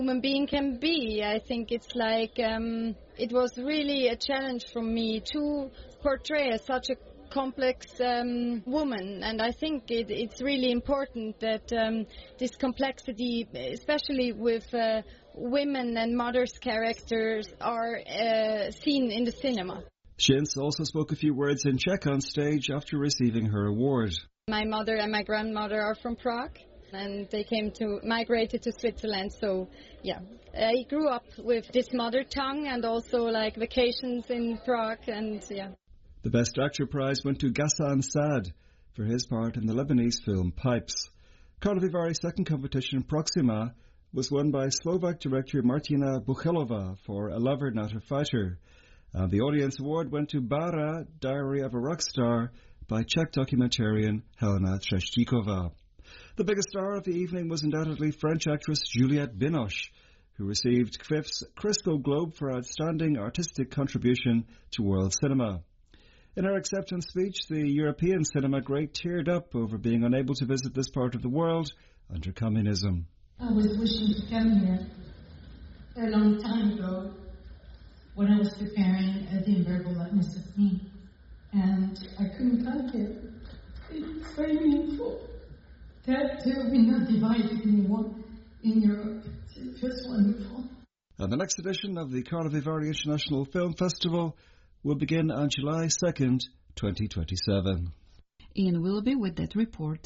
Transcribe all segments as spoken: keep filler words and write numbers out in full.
Human being can be. I think it's like um, it was really a challenge for me to portray such a complex um, woman, and I think it, it's really important that um, this complexity, especially with uh, women and mothers' characters, are uh, seen in the cinema. Schintz also spoke a few words in Czech on stage after receiving her award. My mother and my grandmother are from Prague, and they came to, migrated to Switzerland, so yeah. I grew up with this mother tongue and also like vacations in Prague, and yeah. The Best Actor prize went to Ghassan Saad for his part in the Lebanese film Pipes. Karlovy Vary's second competition, Proxima, was won by Slovak director Martina Buchelova for A Lover Not a Fighter. And the audience award went to Bara, Diary of a Rock Star, by Czech documentarian Helena Třeštíková. The biggest star of the evening was undoubtedly French actress Juliette Binoche, who received C F I F's Crystal Globe for outstanding artistic contribution to world cinema. In her acceptance speech, the European cinema great teared up over being unable to visit this part of the world under communism. I was wishing to come here a long time ago when I was preparing the Unbearableness of Me, and I couldn't come here. It's very meaningful that uh, we're not divided anymore in Europe. It was wonderful. And the next edition of the Karlovy Vary International Film Festival will begin on July second, twenty twenty-seven. Ian Willoughby with that report.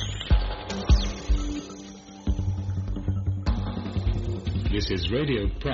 This is Radio Prague.